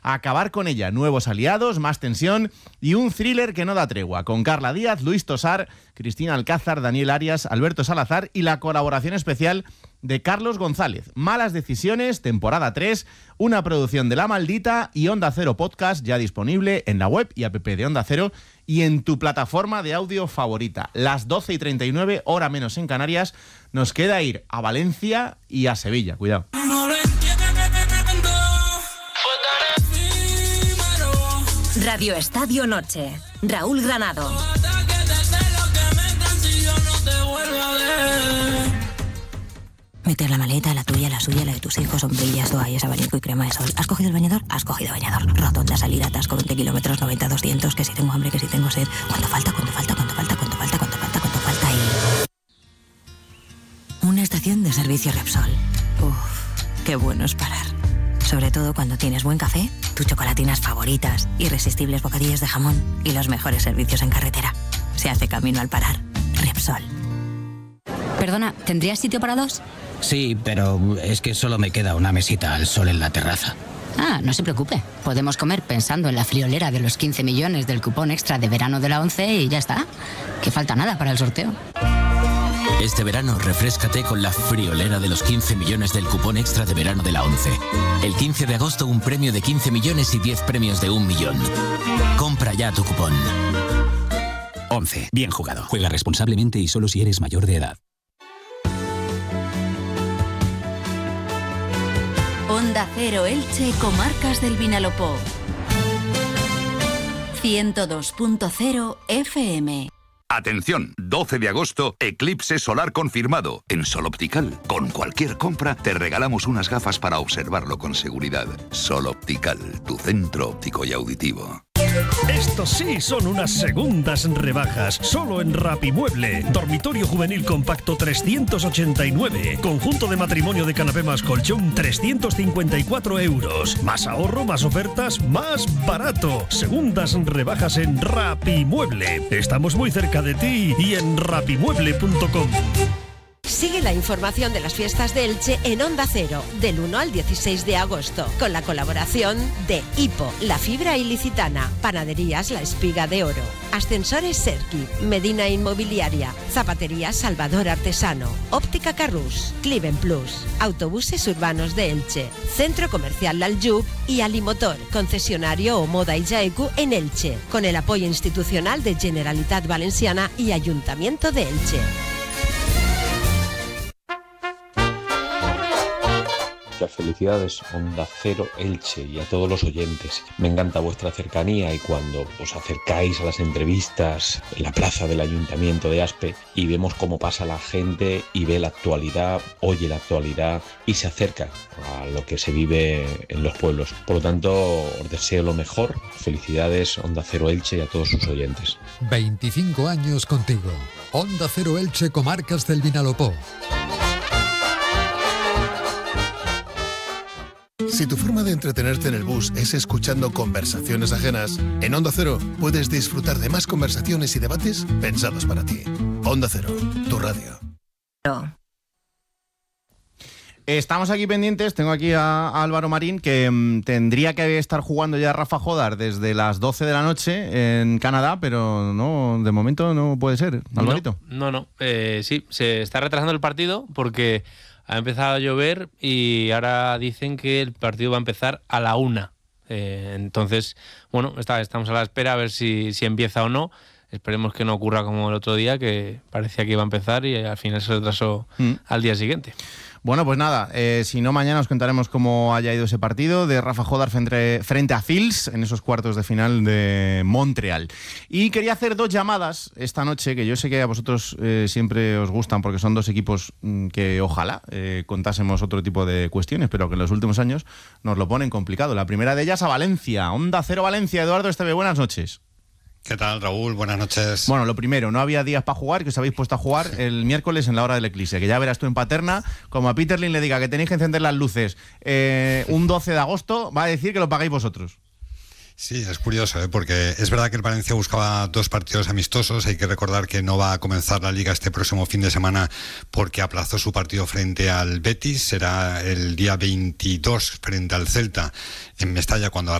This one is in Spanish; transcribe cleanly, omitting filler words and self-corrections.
acabar con ella. Nuevos aliados, más tensión y un thriller que no da tregua, con Carla Díaz, Luis Tosar, Cristina Alcázar, Daniel Arias, Alberto Salazar y la colaboración especial de Carlos González. Malas decisiones, temporada 3, una producción de La Maldita y Onda Cero Podcast, ya disponible en la web y app de Onda Cero y en tu plataforma de audio favorita. Las 12:39, hora menos en Canarias, nos queda ir a Valencia y a Sevilla. Cuidado. Radio Estadio Noche. Raúl Granado. Meter la maleta, la tuya, la suya, la de tus hijos, sombrillas, toallas, abanico y crema de sol. ¿Has cogido el bañador? Has cogido bañador. Rotonda, salida, atasco, 20 kilómetros, 90, 200, que si tengo hambre, que si tengo sed. ¿Cuánto falta? Y... una estación de servicio Repsol. Uf, qué bueno es parar. Sobre todo cuando tienes buen café, tus chocolatinas favoritas, irresistibles bocadillos de jamón y los mejores servicios en carretera. Se hace camino al parar. Repsol. Perdona, ¿tendrías sitio para dos? Sí, pero es que solo me queda una mesita al sol en la terraza. Ah, no se preocupe. Podemos comer pensando en la friolera de los 15 millones del cupón extra de verano de la ONCE y ya está. Que falta nada para el sorteo. Este verano refréscate con la friolera de los 15 millones del cupón extra de verano de la ONCE. El 15 de agosto un premio de 15 millones y 10 premios de 1 millón. Compra ya tu cupón. ONCE. Bien jugado. Juega responsablemente y solo si eres mayor de edad. Onda Cero Elche, Comarcas del Vinalopó. 102.0 FM. Atención, 12 de agosto, eclipse solar confirmado. En Sol Optical, con cualquier compra, te regalamos unas gafas para observarlo con seguridad. Sol Optical, tu centro óptico y auditivo. Estos sí son unas segundas rebajas, solo en Rapimueble. Dormitorio juvenil compacto 389. Conjunto de matrimonio de canapé más colchón 354 euros. Más ahorro, más ofertas, más barato. Segundas rebajas en Rapimueble. Estamos muy cerca de ti y en rapimueble.com. Sigue la información de las fiestas de Elche en Onda Cero, del 1 al 16 de agosto, con la colaboración de Hipo, La Fibra Ilicitana, Panaderías La Espiga de Oro, Ascensores Serki, Medina Inmobiliaria, Zapatería Salvador Artesano, Óptica Carrús, Cliven Plus, Autobuses Urbanos de Elche, Centro Comercial Laljub y Alimotor, concesionario Omoda y Jaeku en Elche, con el apoyo institucional de Generalitat Valenciana y Ayuntamiento de Elche. Felicidades Onda Cero Elche y a todos los oyentes. Me encanta vuestra cercanía y cuando os acercáis a las entrevistas en la plaza del Ayuntamiento de Aspe y vemos cómo pasa la gente y ve la actualidad, oye la actualidad y se acerca a lo que se vive en los pueblos. Por lo tanto, os deseo lo mejor. Felicidades Onda Cero Elche y a todos sus oyentes. 25 años contigo. Onda Cero Elche, Comarcas del Vinalopó. Si tu forma de entretenerte en el bus es escuchando conversaciones ajenas, en Onda Cero puedes disfrutar de más conversaciones y debates pensados para ti. Onda Cero, tu radio. Estamos aquí pendientes, tengo aquí a Álvaro Marín, que tendría que estar jugando ya Rafa Jodar desde las 12 de la noche en Canadá, pero no, de momento no puede ser, Alvarito. No, sí, se está retrasando el partido porque ha empezado a llover y ahora dicen que el partido va a empezar a la 1. Entonces, bueno, estamos a la espera a ver si empieza o no. Esperemos que no ocurra como el otro día, que parecía que iba a empezar y al final se retrasó al día siguiente. Bueno, pues nada, si no, mañana os contaremos cómo haya ido ese partido de Rafa Jodar frente a Fils en esos cuartos de final de Montreal. Y quería hacer 2 llamadas esta noche, que yo sé que a vosotros siempre os gustan porque son 2 equipos que ojalá contásemos otro tipo de cuestiones, pero que en los últimos años nos lo ponen complicado. La primera de ellas a Valencia, Onda Cero Valencia. Eduardo Esteve, buenas noches. ¿Qué tal, Raúl? Buenas noches. Bueno, lo primero, no había días para jugar, que os habéis puesto a jugar el miércoles en la hora del eclipse, que ya verás tú en Paterna, como a Peter Lim le diga que tenéis que encender las luces un 12 de agosto, va a decir que lo pagáis vosotros. Sí, es curioso, porque es verdad que el Valencia buscaba 2 partidos amistosos. Hay que recordar que no va a comenzar la Liga este próximo fin de semana porque aplazó su partido frente al Betis. Será el día 22 frente al Celta en Mestalla cuando